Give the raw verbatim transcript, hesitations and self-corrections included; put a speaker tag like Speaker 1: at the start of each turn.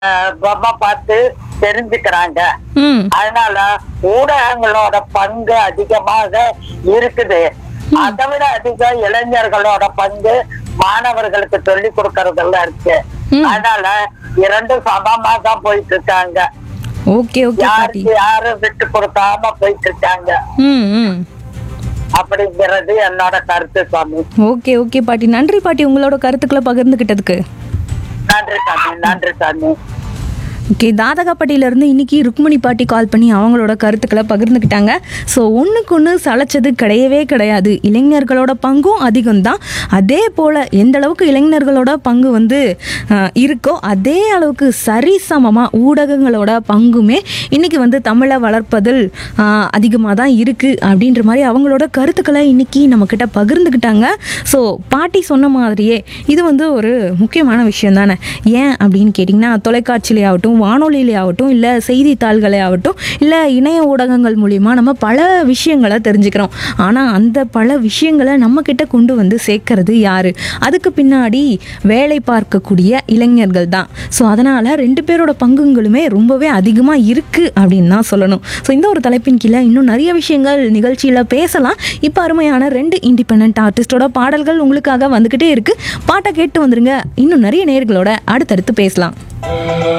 Speaker 1: பொம்மை பார்த்து தெரிஞ்சுக்கிறாங்க.
Speaker 2: ம்
Speaker 1: அதனால ஊடகங்களோட பங்கு அதிகமாக இருக்குது. அதை விட அதிக இளைஞர்களோட பங்கு மாணவர்களுக்கு சொல்லி கொடுக்கறதுல இருக்கு. அதனால இரண்டும் சமமா தான் போயிட்டு இருக்காங்க.
Speaker 2: ஓகே ஓகே பாட்டி.
Speaker 1: யாருக்கு யாரும் விட்டு கொடுக்காம போயிட்டு இருக்காங்க
Speaker 2: ம் ம்
Speaker 1: அப்படிங்கிறது என்னோட கருத்து சாமி.
Speaker 2: ஓகே ஓகே பாட்டி, நன்றி பாட்டி உங்களோட கருத்துக்களை பகிர்ந்துக்கிட்டதுக்கு.
Speaker 1: நன்றி சாமி, நன்றி சாமி.
Speaker 2: ஓகே, தாதகாப்பட்டியிலேருந்து இன்னைக்கு ருக்மணி பாட்டி கால் பண்ணி அவங்களோட கருத்துக்களை பகிர்ந்துக்கிட்டாங்க. ஸோ ஒன்றுக்கு ஒன்று சளைச்சது கிடையவே கிடையாது. இளைஞர்களோட பங்கும் அதிகம்தான். அதே போல் எந்த அளவுக்கு இளைஞர்களோட பங்கு வந்து அஹ், இருக்கோ அதே அளவுக்கு சரிசமமாக ஊடகங்களோட பங்குமே இன்னைக்கு வந்து தமிழை வளர்ப்பதில் அதிகமாக தான் இருக்குது அப்படின்ற மாதிரி அவங்களோட கருத்துக்களை இன்னைக்கு நம்மக்கிட்ட பகிர்ந்துக்கிட்டாங்க. ஸோ பாட்டி சொன்ன மாதிரியே இது வந்து ஒரு முக்கியமான விஷயம் தானே. ஏன் அப்படின்னு கேட்டிங்கன்னா, தொலைக்காட்சியிலே ஆகட்டும், வானொலியிலே ஆகட்டும், இல்லை செய்தித்தாள்களே ஆகட்டும், இல்லை இணைய ஊடகங்கள் மூலிமா நம்ம பல விஷயங்களை தெரிஞ்சுக்கிறோம். ஆனால் அந்த பல விஷயங்களை நம்மக்கிட்ட கொண்டு வந்து சேர்க்கறது யார்? அதுக்கு பின்னாடி வேலை பார்க்கக்கூடிய இளைஞர்கள் தான். ஸோ அதனால் ரெண்டு பேரோட பங்குங்களுமே ரொம்பவே அதிகமாக இருக்குது அப்படின்னு தான் சொல்லணும். ஸோ இந்த ஒரு தலைப்பின் கீழே இன்னும் நிறைய விஷயங்கள் நிகழ்ச்சியில் பேசலாம். இப்போ அருமையான ரெண்டு இண்டிபெண்ட் ஆர்டிஸ்டோட பாடல்கள் உங்களுக்காக வந்துக்கிட்டே இருக்குது. பாட்டை கேட்டு வந்துருங்க. இன்னும் நிறைய நேயர்களோட அடுத்தடுத்து பேசலாம்.